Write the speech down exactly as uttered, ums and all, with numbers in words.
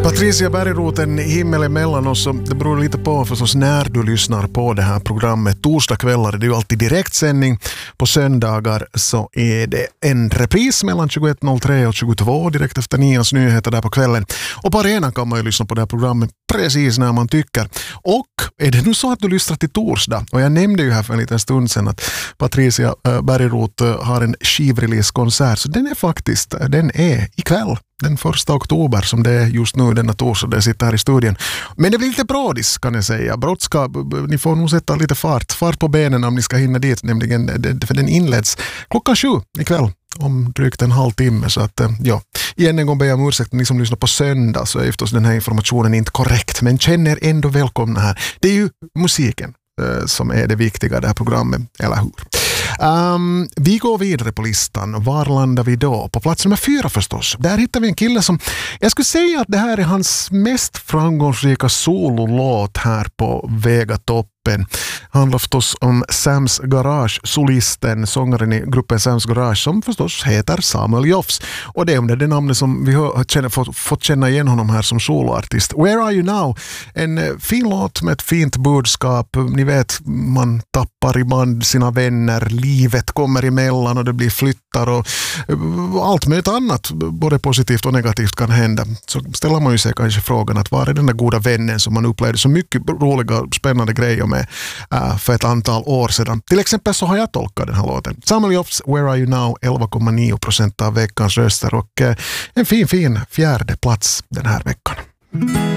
Patricia Bergroten, himmel emellan oss. Det beror lite på förstås när du lyssnar på det här programmet. Torsdagskvällar är det ju alltid direktsändning. På söndagar så är det en repris mellan tjugoett noll tre och tjugotvå direkt efter Nias nyheter där på kvällen. Och på arenan kan man ju lyssna på det här programmet precis när man tycker. Och är det nu så att du lyssnar till torsdag, och jag nämnde ju här för en liten stund sedan att Patricia Bergrot har en skivrelease-konsert, så den är faktiskt, den är ikväll. Den första oktober som det är just nu denna torsdag där jag sitter här i studion. Men det blir lite brådis kan jag säga. Brådska, ni får nog sätta lite fart. Fart på benen om ni ska hinna dit. Nämligen, för den inleds klockan sju ikväll. Om drygt en halvtimme. Så att, ja. Igen en gång ber jag om ursäkt. Ni som lyssnar på söndag så är förstås den här informationen inte korrekt. Men känner ändå välkomna här. Det är ju musiken eh, som är det viktiga i det här programmet. Eller hur? Um, vi går vidare på listan. Var landar vi då? På plats nummer fyra förstås. Där hittar vi en kille som, jag skulle säga att det här är hans mest framgångsrika sololåt här på Vegatoppen. Handlar förstås om Sam's Garage, solisten, sångaren i gruppen Sam's Garage, som förstås heter Samuel Jofs. Och det är under det namnet som vi har känner, fått, fått känna igen honom här som soloartist. Where Are You Now? En fin låt med ett fint budskap. Ni vet, man tappar ibland sina vänner, livet kommer emellan och det blir flyttar och allt möjligt annat, både positivt och negativt kan hända. Så ställer man ju sig kanske frågan att var är den där goda vännen som man upplevde så mycket roliga, spännande grejer med uh, för ett antal år sedan. Till exempel så har jag tolkat den här låten. Samuel Jofs, Where Are You Now, elva komma nio procent av veckans röster och uh, en fin, fin fjärde plats den här veckan.